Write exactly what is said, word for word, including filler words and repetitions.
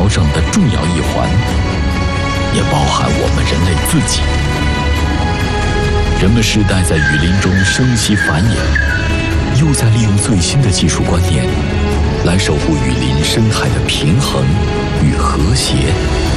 调整的重要一环，也包含我们人类自己。人们世代在雨林中生息繁衍，又在利用最新的技术观念来守护雨林生态的平衡与和谐。